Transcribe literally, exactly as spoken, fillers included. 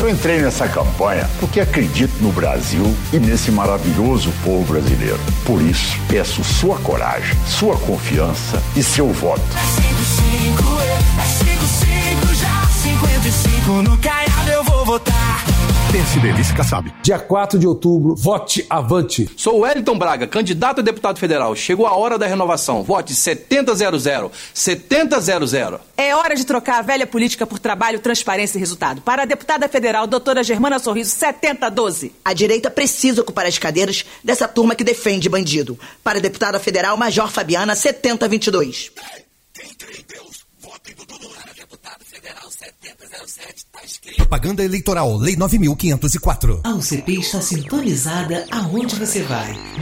Eu entrei nessa campanha porque acredito no Brasil e nesse maravilhoso povo brasileiro. Por isso, peço sua coragem, sua confiança e seu voto. cinquenta e cinco no Caiado eu vou votar. P S D, vice Kassab. Dia quatro de outubro, vote avante. Sou o Wellington Braga, candidato a deputado federal. Chegou a hora da renovação. Vote setenta zero zero. setenta zero zero. É hora de trocar a velha política por trabalho, transparência e resultado. Para a deputada federal, doutora Germana Sorriso, setenta doze. A direita precisa ocupar as cadeiras dessa turma que defende bandido. Para a deputada federal, Major Fabiana, setenta vinte e dois. Quem crê em Deus, vote em Dudu Lula. Deputado federal setenta zero sete, tá escrito. Propaganda eleitoral, Lei nove mil quinhentos e quatro. A U C P está sintonizada aonde você vai.